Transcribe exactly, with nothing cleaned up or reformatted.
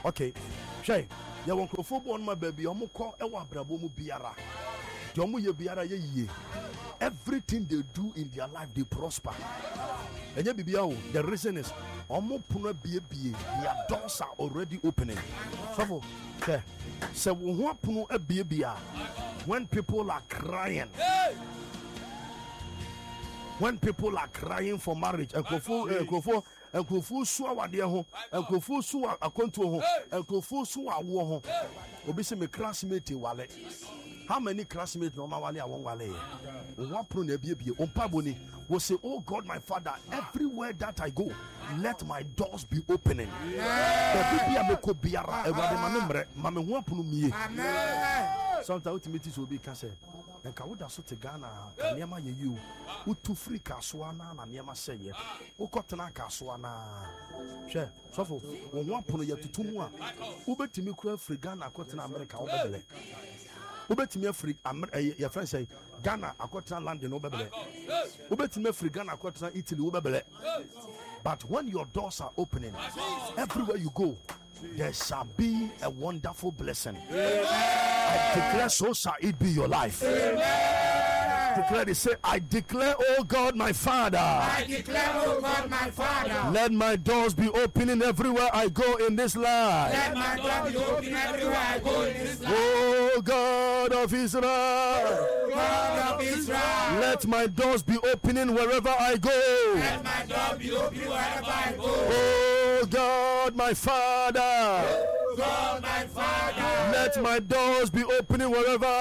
Okay, Shay, you want to football my baby, I'm call Ewa Brabomu Biara. Jomu ye Biara ye. Everything they do in their life, they prosper. And yet, the reason is, Omo Puna B B, their doors are already opening. So, okay, so when Puna a B B, when people are crying, when people are crying for marriage, and Kofu, and Kofu, and Kofu Suwa dear home, and Kofu Suwa a contour home, and Kofu Suwa war home, Obisi me classmate wallet. How many classmates no mawale a wale? One prune baby on paboni will say, oh God, my Father, everywhere that I go, let my doors be opening. Sometimes ultimately will be case. And Kawuda so te Ghana, Kanyama you, Utu free Kaswana, and Yama say, Ukotana Kaswana. Share, so for one puno yet to two more. Uber Timikwe free Ghana, Cotton America, over Ubetime free your friend say Ghana akotana land no bebele. Ubetime free Ghana akotana Italy ubebele. But when your doors are opening, everywhere you go, there shall be a wonderful blessing. I declare, so shall it be your life. Declare it, say, I declare, oh God, my Father. I declare, oh God, my Father. Let my doors be opening everywhere I go in this life. Let my doors be opening everywhere I go in this life. Oh God of Israel. God of Israel. Let my doors be opening wherever I go. Let my doors be opening wherever I go. Oh God, my Father. God, my Father. Let my doors be opening wherever